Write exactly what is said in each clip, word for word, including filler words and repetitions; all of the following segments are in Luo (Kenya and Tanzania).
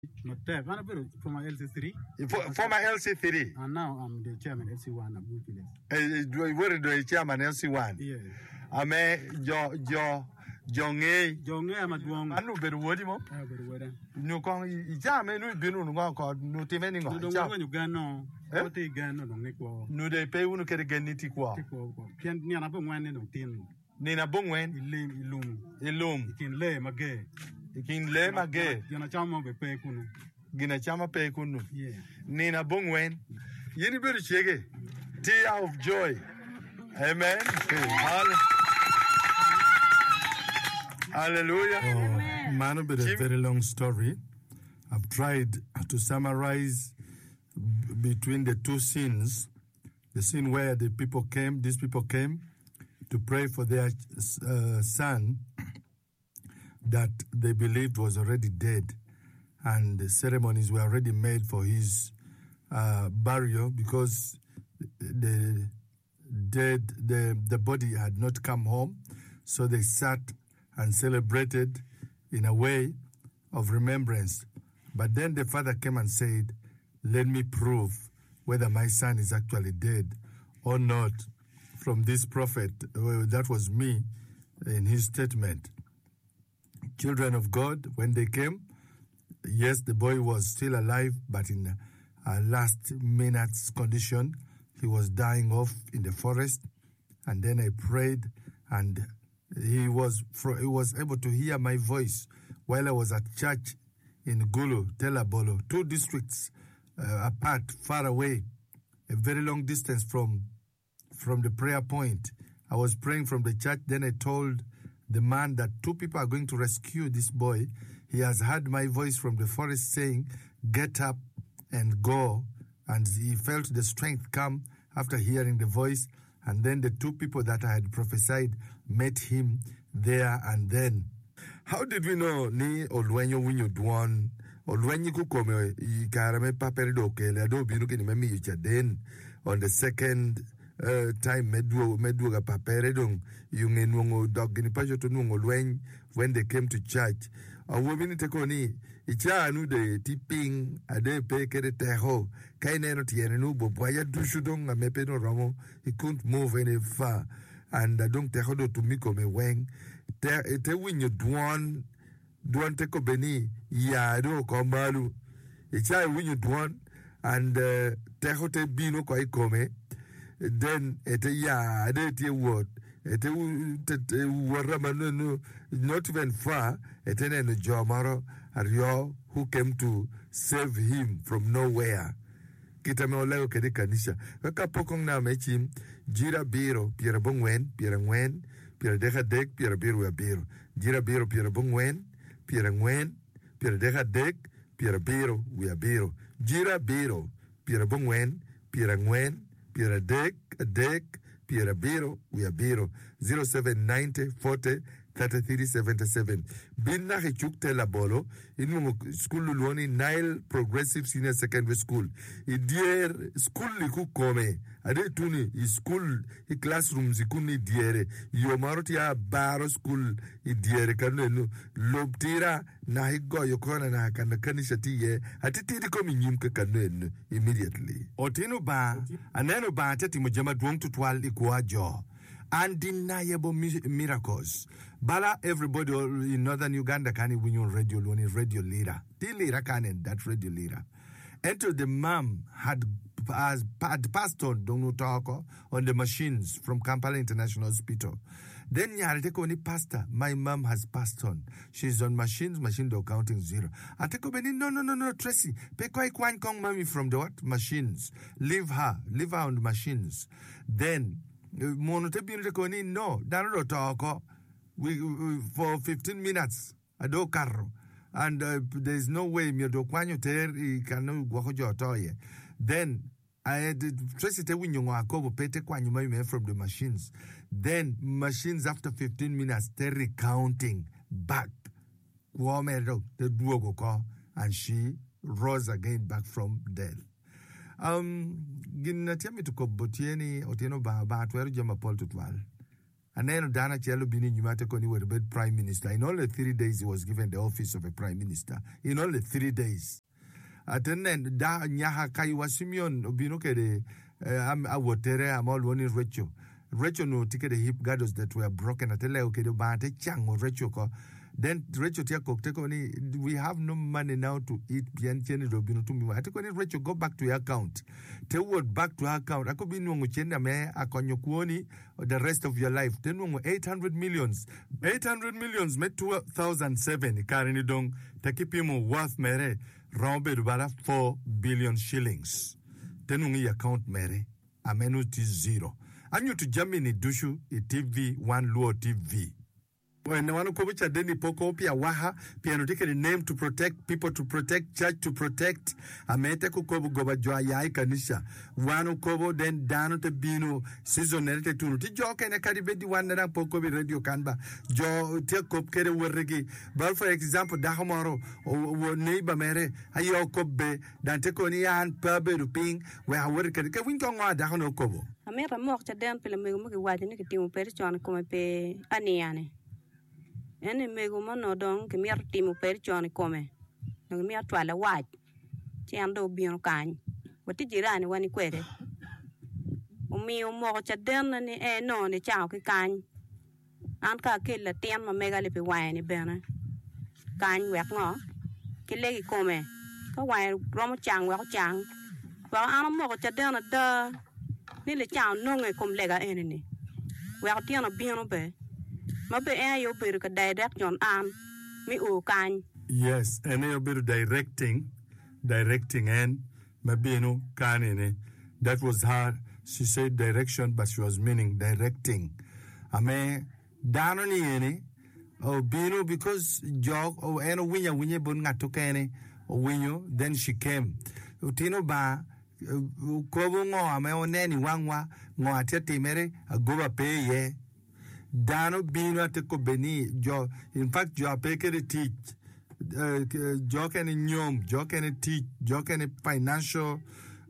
Not there. I'm a from L C three. For, former L C three. And now I'm the chairman L C one of Blue Village. Uh, where do you chairman L C one? Yes. Ame jo jo jonge jonge amadwong. Anu beru wodi mo? Ah beru wodi. Nu kon i chairman nu binu nu ko nu timeni ngo. Nu do ngo gano. O te gano no ngekwo. Nu de pe unu kere geniti kwa. Tikwo kwa. Pian ni na bo ngwane no tin. Ni na bo ngwen ilum ilum. Ilum. Ikin le mage. Ikin le mage. Gina chama be pe kunu. Gina chama pe kunu. Yeah. Ni na bo ngwen. Yini beru chege. Tear of joy. Amen. Hallelujah. Oh, man, a bit a very long story. I've tried to summarize b- between the two scenes. The scene where the people came, these people came to pray for their uh, son that they believed was already dead. And the ceremonies were already made for his uh, burial because the dead, the, the body had not come home. So they sat and celebrated in a way of remembrance. But then the father came and said, let me prove whether my son is actually dead or not from this prophet. Well, that was me in his statement. Children of God, when they came, yes, the boy was still alive, but in a last minute's condition, he was dying off in the forest. And then I prayed, and he was he was able to hear my voice while I was at church in Gulu, Telabolo, two districts uh, apart, far away, a very long distance from from the prayer point. I was praying from the church. Then I told the man that two people are going to rescue this boy. He has heard my voice from the forest saying, get up and go. And he felt the strength come after hearing the voice. And then the two people that I had prophesied met him there and then. How did we know ni olwenyo winyo duan olwenyi kukome ikarame paperido kele ado binu kini memi yuchaden on the second uh, time medwo medwo ga paperidong yunge nungo dog ni pajo to nungo lwen when they came to church awo bini teko ni icha anu de tipping ade pe kere teho kaine no tiene nu bo boya dushudong amepe no romo he couldn't move any far and I don't teho do to miko me weng te te winyo duan duan teko beni ya do kombalu icha winyo duan and uh, teho te bino ko ikome then ete ya ade te word ete te warama no not even far ete no jomaro ario who came to save him from nowhere kita me olego kede kanisha kaka pokong na mechim jira biro piera bongwen piera ngwen piera deja dek piera biro ya biro jira biro piera bongwen piera ngwen piera deja dek piera biro ya biro jira biro piera bongwen piera ngwen piera dek dek piera biro ya biro zero seven nine zero forty thirty-three seventy-seven. Binna hechukte la bolo inu school luoni Nile Progressive Senior Secondary School. Idier school liku kome. Ade tuni i school i classrooms ikuni diere. Yo maroti ya baro school i diere kanu enu lobtira na higo yokona na hakana kanisha tiye. Ati tiri komi nyimke kanu enu immediately. Otinu ba anenu ba ateti mojema duong tutwal ikuwa jo. Undeniable miracles. Bala, everybody in northern Uganda can win your radio loan, radio leader. The leader can that radio leader. Until the mom had, has, had passed on Donutako on the machines from Kampala International Hospital. Then Yariteko ni pastor, my mom has passed on. She's on machines, machine do counting zero. Ateko beni, no, no, no, no, Tracy. Pekoi kwan kong mommy from the what? Machines. Leave her. Leave her on the machines. Then, monote binute koni no dano talko we for fifteen minutes ado carro and uh, there is no way me do kwanyo ter kanu gwako jotoye then I had Tracy te winyo akobo pete kwanyo me from the machines then machines after fifteen minutes they recounting back kwomero the duogo ko and she rose again back from death. Um, ginatia mi tuko botieni oteno ba ba atweru jama Paul tutwal. And then Dana Chelo Bini Nyumatekoni were the prime minister. In only three days, he was given the office of a prime minister. In only three days. At then da nyaha kaiwa Simeon Obino kede am awotere am all one in Recho. Recho no tike the hip girdles that were broken at ele okay the bante chang or Recho ko. Then Recho tia koktekoni, we have no money now to eat pian cheni robino to me. I take on Recho, go back to your account. Tell what back to her account. I could be no chenda me akonyokuoni the rest of your life. Then no eight hundred millions. Eight hundred millions me two thousand seven karini dong takipimo worth mere rombe dubala four billion shillings. Then no account mere amenu ti zero. Anyu to Germany dushu i T V one luo T V. When the one kobicha deni poko pia waha pia no take the name to protect people, to protect church, to protect amete ko kobo goba joa yai kanisha wano kobo den dano te bino season nerete tunu ti jo kene karibedi wan na poko bi radio kanba jo te kop kere werregi. But for example da homoro o neighbor mere ayo kobbe dan te ko ni an pabe ruping we ha werke ke win ko ngwa da hono kobo amera mok ta den pele me mo ke waje ni ke timu per chon ko me pe aniane ene mego mono dong ke mier timu per chon come no mier twala waj ti ando bion kan wati jirani wani kwere o mi o mo cha den ni e no ni chao ke kan an ka ke la tien ma mega le pe wani bena kan wek ngo ke le come ka wai rom chang wa chang wa an mo cha den da ni le chao no nge kom lega ene ni wa tien bion be. Yes, and you're directing, directing, and Mabino Kanine. That was her. She said direction, but she was meaning directing. Ame Danoni any, or Bino because jog or any winya winya bunga took any or winyo, then she came. Utino ba. Kobo ngo ame oneni wangwa ngo atete mere a goba pay ye. Dano bino te ko beni jo in fact jo apeke de teach uh, jo can nyom jo can teach jo can financial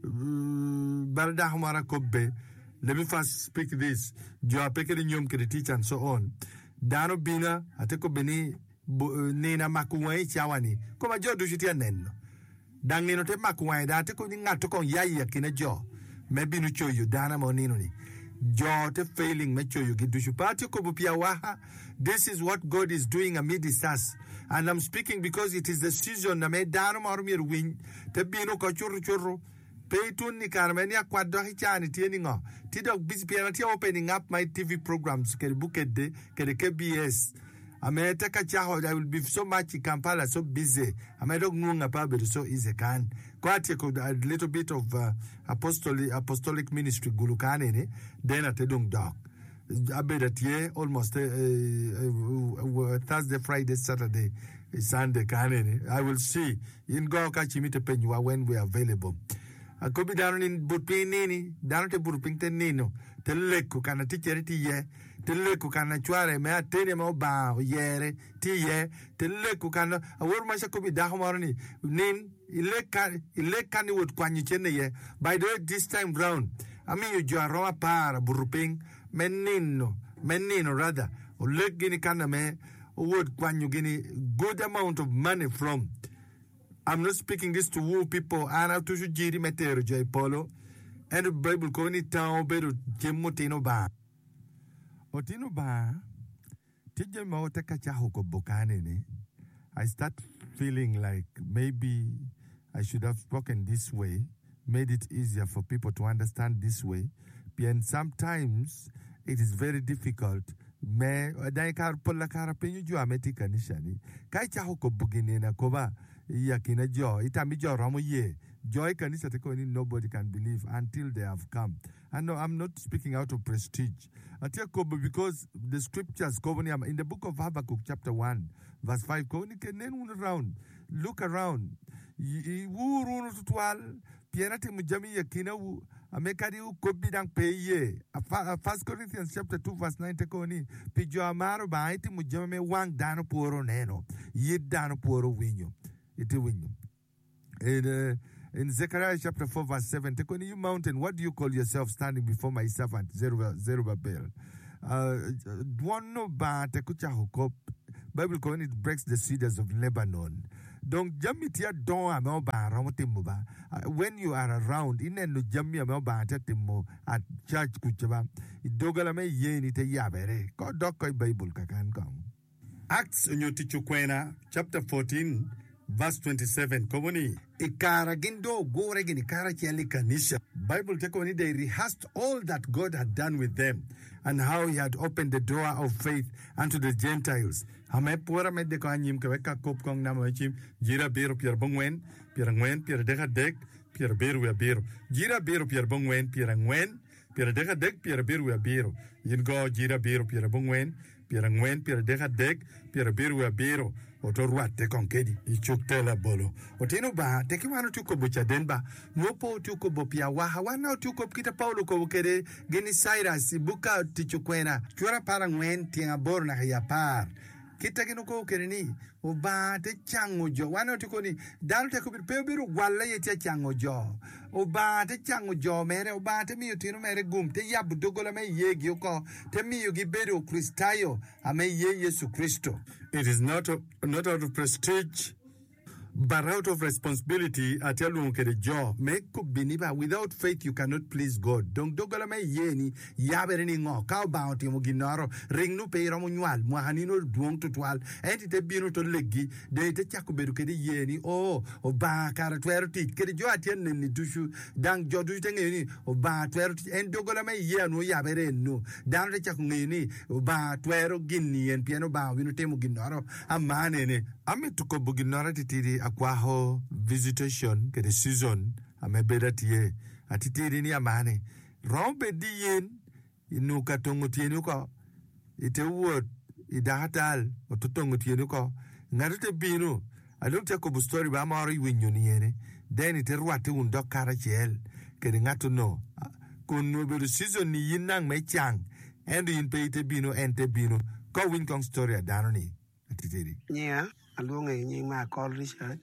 balda hamara kobbe. Let me first speak this jo apeke de nyom can teach and so on. Dano bina ate ko beni nina makuwai chawani koma jo do shitia nenno dangino te makuwai da te ko ngato ko yayi akina jo maybe no cho you dana monino ni Jote failing mecho you get party kopia waha. This is what God is doing amidst us. And I'm speaking because it is the season na me dano marumir win te bino ko churu churu pay tun ni karmenia kwado hichani tieni ngo tidok busy pianati opening up my T V programs ke buket de ke K B S. Amete kachaho I will be so much in Kampala so busy. Amedok nunga pabe so easy can. Quite a little bit of uh, apostolic apostolic ministry gulukane ne then at edong dog. Abe that year almost uh, uh, uh, Thursday, Friday, Saturday, Sunday kane. I will see in go kachimite penywa when we are available. I could be down in Butpini, down to Burpington Nino, Teleku kana teacher ti ye. Teleku kana chware me atene mo ba yere ti ye teleku kana awor ma shakobi dahomorni nin ileka ileka ni wot kwanyi chene ye. By the way, this time round I mean you jaro para buruping menino menino rather o legini kana me wot kwanyu gini good amount of money from. I'm not speaking this to woo people ana to jiri metero jay polo and the Bible koni town beru jemotino ba Otino ba, tije maote kachahoko bokane ne. I start feeling like maybe I should have spoken this way, made it easier for people to understand this way. And sometimes it is very difficult. Me dai kar pola kara penyu jo ameti kanishani. Kai chahoko bugine na koba yakina jo itami jo ramo ye. Joy kanisa tekoni nobody can believe until they have come. And no, I'm not speaking out of prestige. Because the scriptures in the book of Habakkuk, chapter one, verse five, around, look around. First Corinthians chapter two, verse nine, tekoni pijo amaro ba iti mujame wang dano puro neno, yid dano puro winyo, iti winyo. And in Zechariah chapter four, verse seven, take on you mountain, what do you call yourself standing before my servant Zerubbabel? One no ba te kucha hokop. Bible calling it breaks the cedars of Lebanon. Donc jamitia don amo ba ramotimmo ba. When you are around, in no jammi amo ba tetimo at church kuchaba. Idogala me yeni te yabere. Ko dokko Bible kakan kong. Acts onyotichukwena chapter fourteen verse twenty-seven. Komoni Ikara gindo gore gini kara chiali kanisha. Bible tekoni they rehearsed all that God had done with them and how he had opened the door of faith unto the Gentiles. Hame pura me de ko anyim ke ka kop kong na machim jira bero pier bongwen pier ngwen pier deka dek pier beru ya bero jira bero pier bongwen pier ngwen pier deka dek pier beru ya bero yin go jira bero pier bongwen pier ngwen pier deka dek pier beru ya bero otorwate konkedi ichuktela bolo oteno ba teki wano tuko bocha denba nuopo tuko bopia waha wana tuko kita Paulo ko kede geni Cyrus buka tichukwena chura para ngwen tianga bor na ya par kita kino ko kereni o ba te chango jo wana tuko ni dal te ko pebiru walla ye te chango jo o ba te chango jo mere o ba te mi tino mere gum te yabu dogola me yegi ko te mi yogi beru kristayo ame ye Yesu Kristo. It is not a, not out of prestige, but out of responsibility. I tell you, the job. Make biniba. Without faith, you cannot please God. Don't dogola me yeni yabereni ngo ka bounty mo ginaro ring no pay ramual mo hanino duong to twal enti te bino to leggi de te chakuberu kedi yeni o o ba kara twerti kedi jo atien ni tushu dang jodu tengeni o ba twerti en dogola me yenu yabere no dan te chakungeni o ba twero ginni en piano ba wino temo ginaro amane ne ame tuko buginara titiri akwaho visitation ke the season ame bedatie atitiri ni amane rombe dien inu katongo tienu ko ite word idatal ototongo tienu ko ngarite binu alung te ko bu story ba mari winyo ni ene then ite ruate un dokara chel ke ngato no kunu be season ni yinang me chang and in pe ite binu ente binu ko win kong story adanoni atitiri yeah alunga nying ma call research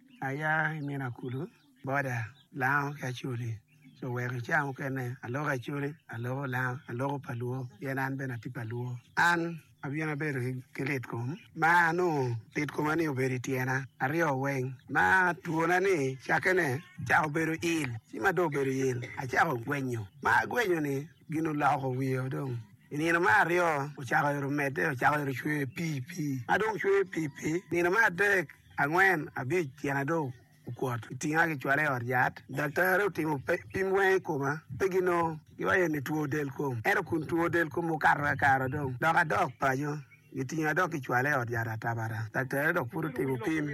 aya mina kulu boda lao ka chuli so we ka cham kene alo ka chuli alo lao alo paluo yenan bena tipaluo an abiana ber kelet kom ma no tit kom ani oberi tiena ario weng ma tuona ni chakene chao beru il sima do beru il a chao gwenyo ma gwenyo ni gino lao ko wiyo dong ni na mario o chaga ro mete o chaga ro chwe pp adong chwe pp ni na ma de angwen abi tiana do ukot tinga ke chwale or yat daktari timo pimwe koma pegino iwaye ni tuo del kom ero kun tuo del kom o karra karo dong doka dok payo itinga dok chwale or yat tabara daktari dok puru timo pim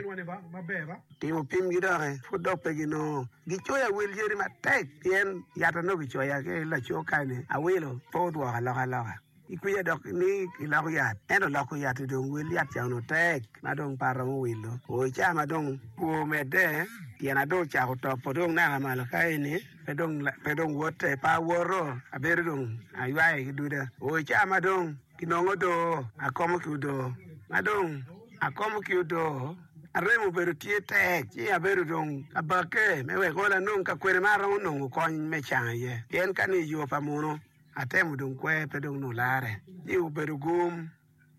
timo pim gidore fu dok pegino gichoya wil yeri matek yen yata no gichoya ke la chokane awilo podwa loka loka ikuya dok ni ilako yat eno lako yat dong wil yat chano tek madong paramo wilo o chama dong po mede yana do cha ko to podong na mala kaini pedong pedong wote pa woro aberdong ayai duda o chama dong kinongo do akomo kudo madong akomo kudo aremo beru tiete chi aberu dong abake mewe gola nung ka kwere maro nung ko me chaye yen kani yo pamuno atemu dong kwe pedong no lare yu beru gum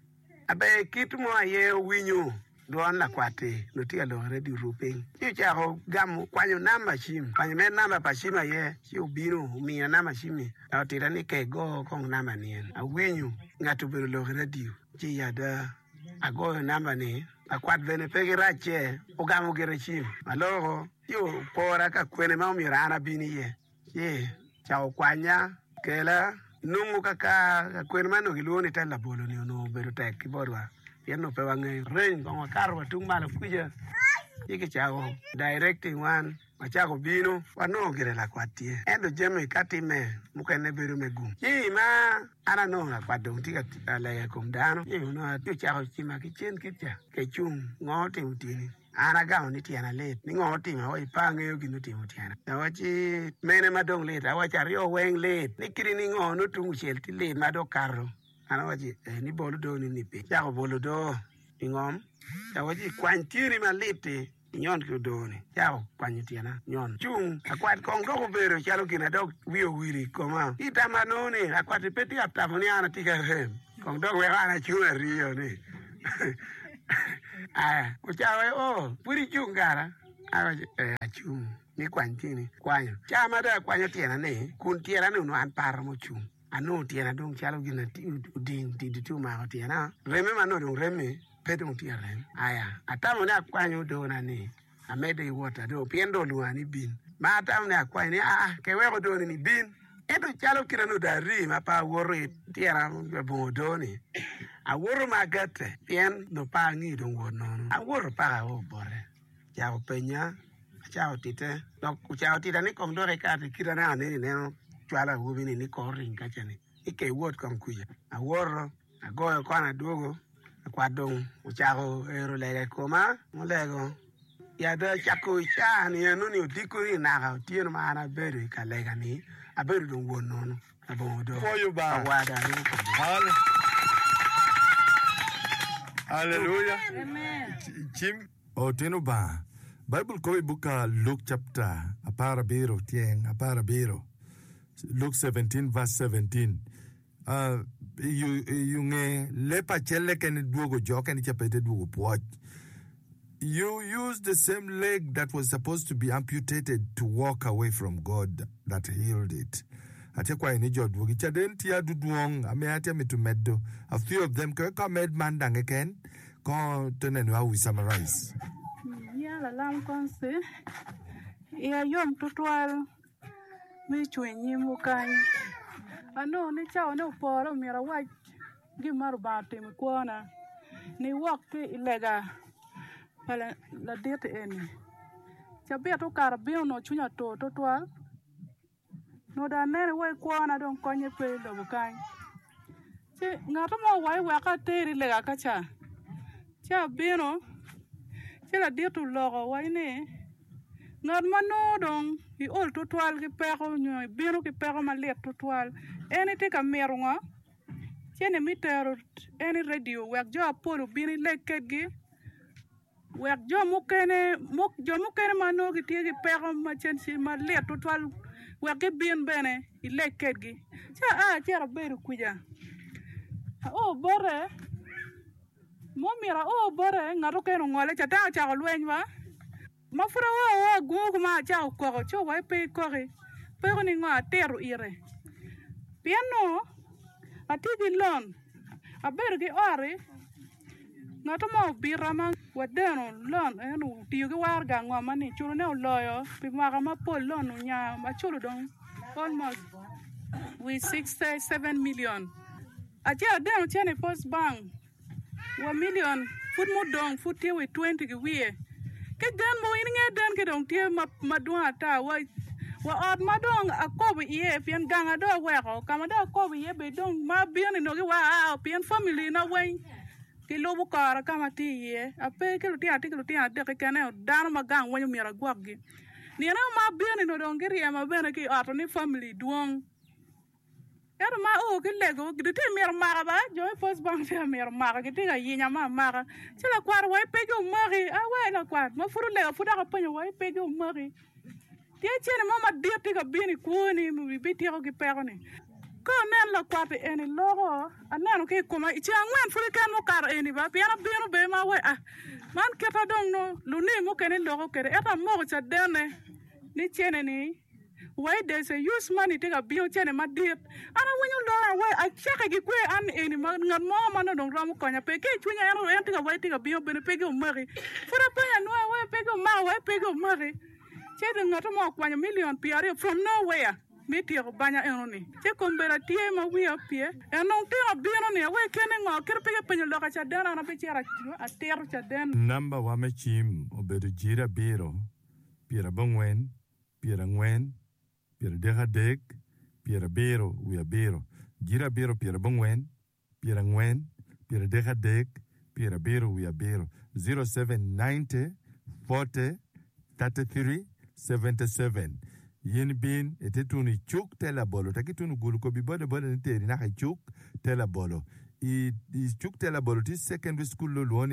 abe kitmo aye winyu don la kwate no tia lo ready ruping yu cha ho gam kwanyo namba shim kwanyo me namba pa shima ye yu biro mi namba shimi atira ni ke go kong namba nien a winyu ngatu beru lo ready chi yada ago namba ni akwat vene pege rache o gam gere shim alogo yu pora ka kwene ma mi rana bini ye ye cha kwanya kela nungu kaka kwene mano giluoni tella bolo ni no beru tek kiborwa yeno pe wange rain ko karwa tung mala fuja yike chao directing one machago bino wano gere la kwatie endo jeme katime mukene beru megum yi ma ana no la kwado tika ala ya komdano yi no tu chao chima kichen kicha kechung ngote utini ana ga ni tiana let ni ngoti ma oi pange yo ginu ti tiana tawachi mene madong let awacha rio weng let ni kiri ni ngo no tungu chel ti let mado karo ana waji ni bolu do ni nipe ya bolu do ingom tawachi kwantiri ma lete nyon ko doni chao kwanyo tiana nyon chung akwat kong do bero chalo kina dog wio wili koma itama no ni akwat peti aptafoni ana tika rem kong do we ana chuna rio ni ah ko chao o puri chung gara a chung ni kwantini kwanyo chama da kwanyo tiana ne kun tiana no an par mo chung ano tiana dong chalo gina ding di di tu ma tiana reme mano dong reme pedong tiana aya atamo na kwanyo do na ni amede water do piendo luani bin ma atamo na kwanyo ni ah ke we do ni bin eto chalo kirano dari ma pa woro tiana bo do ni a woro magate pien no pa ngi dong wono a woro pa o bore chao penya chao tite no chao tite ni kom do re ka kirana ni ne chwala wubini ni koring kachani ike wot kom kuya a woro a goyo kwana dogo a kwadong uchako ero lele koma mulego ya da chako cha ni enu ni utiko ni naka tieno maana beru ka lega ni a beru dong wono a bodo Koyo ba wada ni Hallelujah. Amen. Jim O teno ba. Bible ko buka Luke chapter apara biro tieng apara biro. Luke seventeen verse seventeen. Uh, you you nge lepa chele ken duogo joka ni chapete duogo poch. You used the same leg that was supposed to be amputated to walk away from God that healed it. Ate kwa ini jodu gichaden tia duduong ame ate mitumeddo. A few of them ko ka med man dange ken ko tenen wa we summarize. Ya la lam konse. Ya yom tutwal mi chwenyi mukany. Ano ni chao ne uporo mira waj gimaru bate mkwana. Ni wakti ilega pala la dete eni. Chabia to karabio no chunya to tutwal. No da nere wai kwana don konye pe do mukany. Che ngata mo wai waka teri lega kacha. Cha bino. Che la dete logo wai ne. Ngad mano dong i ol tutwal ki peko nyo bino ki peko malet tutwal eni te ka merunga chene mitero eni radio wek jo apolo bini leket gi wek jo mukene muk jo mukene mano ki tie ki peko ma chen si malet tutwal wek ki bin bene i leket gi cha a chera beru kuja o bore mo mira o bore ngaro keno ngole cha ta cha lweny wa mafura wa wa gu ma cha ko cho wa pe ko re pe ni nga teru ire piano ati di lon a berge ore ngato mo birama wadeno lon enu tiyo ge war ga ngwa mani churu ne loyo pi ma ma pol lon nya ma churu don almost we sixty-seven million aja den chene post bank wa million food mo dong food we twenty ge wie ke den mo inge den ke dong tie ma madwa ta wa wa od madong akob ye pian ganga do we ko kama do akob ye be dong ma bien no ge wa pian family na we ke lobu kara kama ti ye ape ke luti ati ke luti ati ke kana dan ma gang wanyu mira gwagi ni na ma bien no dong ge ria ma ben ke ato ni family duong er ma o ke lego de te mer mara ba jo post bank te mer mara ke te ga yinya ma mara se la kwar wa pe go mari a wa la kwar ma furu le fu da ka panyo wa pe go mari tie chene mama de te ga bini ko ni mi bi te ko ke pe ni ko nen la kwar eni logo anen ke ko ma ichi angwan furu kan mo kar eni ba piano bino be ma wa ah man ke ta dong no lu ni mo ke ni logo ke eta mo cha dene ni chene ni why there's a use money take a bill chene ma dit ana wenyu lo why a cheka gi kwe an eni ma ngat mo ma no dong ram ko nya pe ke chunya ero en take why take a bill bene pe go mari fura pe ya no why pe go ma why pe go mari chede ngat mo kwa million piare from nowhere me ti ko banya eno ni che ko mbera tie ma wi apie e no te a bill ni why kene ngo ker pe pe lo ka cha dana na pe chera a ter cha den number wa me chim obedo jira biro pira bangwen pira ngwen Piera deja dek, piera bero, uya bero. Gira bero, piera bongwen, piera ngwen, piera deja dek, piera bero, uya bero. zero seven ninety, forty, thirty-three, seventy-seven. Yin bin, ete tuni chuk tela bolo. Taki tunu gulu ko bibode bode nite rinaka chuk tela bolo. I, i chuk tela bolo ti secondary school lo luoni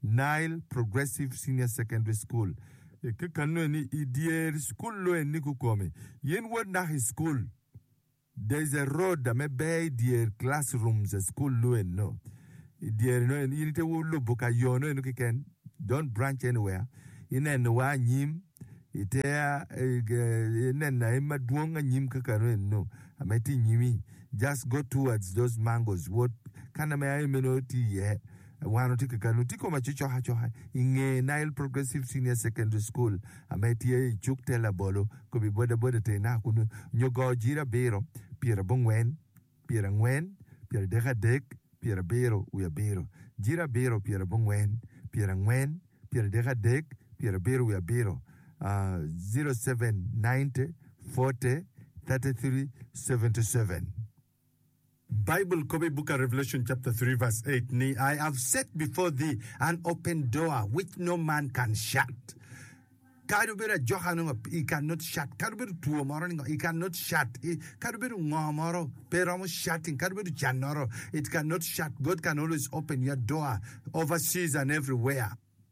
Nile Progressive Senior Secondary School. E ke kanu ni idier school lo en ni kukome. Yen word na his school. There's a road that may be dear classrooms a school lo en no. Idier no en inite wo lo boka yo no en ken. Don't branch anywhere. Ina no wa nyim itea ina na ima duonga nyim kakano en no. Ameti nyimi. Just go towards those mangoes. What kana me ay menoti ye. Wano tika kanu tiko machicho hacho hai inge Nile Progressive Senior Secondary School ameti ye chukte la bolo kubi boda boda te na kunu nyogo jira bero pira bongwen pira ngwen pira deka dek pira bero uya bero jira bero pira bongwen pira ngwen pira deka dek pira bero uya bero uh, zero seven ninety forty thirty-three seventy-seven. Bible, Kobe Book of Revelation, chapter three, verse eight. I have set before thee an open door which no man can shut. Kadubera Johanung, he cannot shut. Kadubera Tuomoro, he cannot shut. Kadubera Ngomoro, Peramo shutting. Kadubera Janoro, it cannot shut. God can always open your door overseas and everywhere.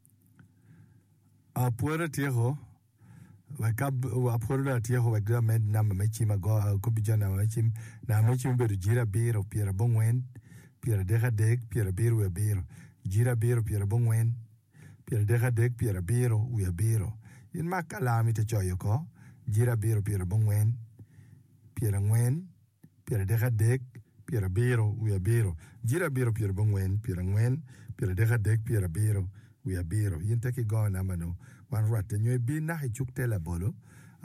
Apuera Tieho. Wakab wapora tiaho wagra med na mamechi mago kubijana mamechi na mamechi mberu jira biro pira bongwen pira deka dek pira biro we biro jira biro pira bongwen pira deka dek pira biro we biro in makala mi te choyoko jira biro pira bongwen pira ngwen pira deka dek pira biro we biro jira biro pira bongwen pira ngwen pira deka dek pira biro we biro yin take go na mano wan rate nyoy bi na chukte la bolo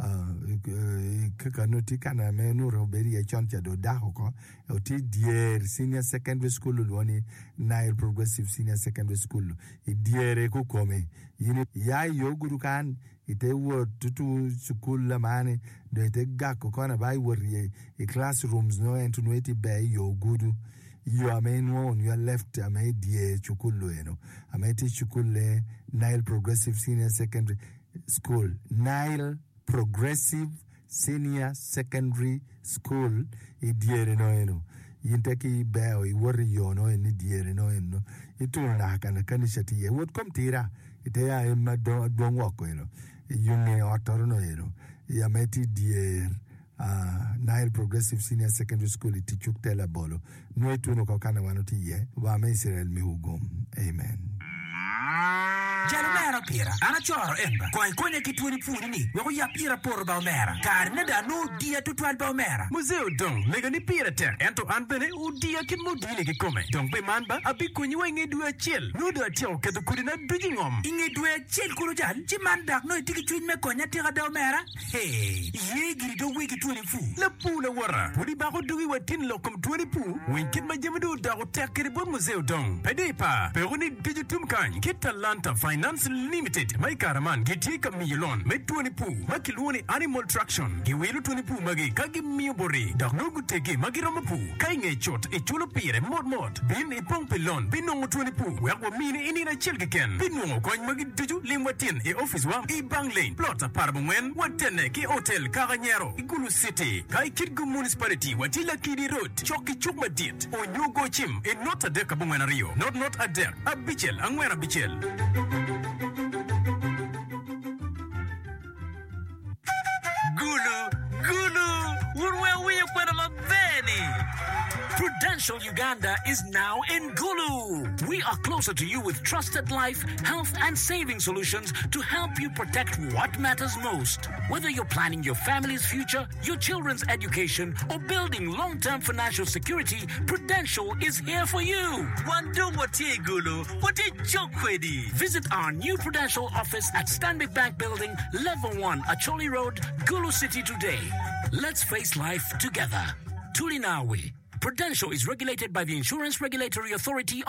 uh kakano tikana me nuro beri e choncha do dahoko o ti dier senior secondary school loni Nile Progressive Senior Secondary School e diere ko come yini ya yoguru kan ite wo tutu school la mane do ite gakko kona bai worrie e classrooms no entu no iti be yogudu. You are main one, you are left, I made the Chukulu, you know. I made Chukule, Nile Progressive Senior Secondary School. Nile Progressive Senior Secondary School, I dear no, you know. Yintaki Bell, I worry you no, and dear no, you know. It will not can a canishati, it would come tira. It I am a don't walk, you know. You may author no, you know. Yameti dear. Uh, Nile Progressive Senior Secondary School iti chuktela bolo nwe tuno kakana wanuti ye wa me Israel mi hugom. Amen. Jalmera pira ana choro emba ko kone kituni puni ni wo ya pira por ba mera kar ne da no dia to twal ba mera museo don lega ni pira te ento anbene u dia ki modile ki come don be manba abi ko ni wenge du achel no do atio ke do kudina duji ngom inge du achel ko jal ci mandak no tiki twin me ko nyati ga da mera hey ye gi do we ki tuni fu la pula wara pudi ba ko dugi watin lo kom tuni pu wen kit ma jemdo da ko tekri bon museo don pedepa peroni digitum kan Talanta Finance Limited mai karaman gitika milon mai twenty pu makiluni animal traction giwelu twenty pu magi kagi miobori dagnugu tege magirama pu kai nge chot e chulo pire mod mod bin e pong pelon binongo twenty pu wako mini inina chilgeken binongo koin magi duju limwatin e office wa e bang lane plot apartment watene ki hotel Caranyero Igulu City kai Kitgu Municipality watila Kidi Road choki chukma dit o nyugo chim e not a deka bungwena Rio not not a dek a bichel angwena bichel Gulu, Gulu, we're we are Beni. Prudential Uganda is now in Gulu. We are closer to you with trusted life, health, and saving solutions to help you protect what matters most. Whether you're planning your family's future, your children's education, or building long-term financial security, Prudential is here for you. Visit our new Prudential office at Stanbic Bank Building, Level one, Acholi Road, Gulu City today. Let's face life together. Tulinawe. Prudential is regulated by the Insurance Regulatory Authority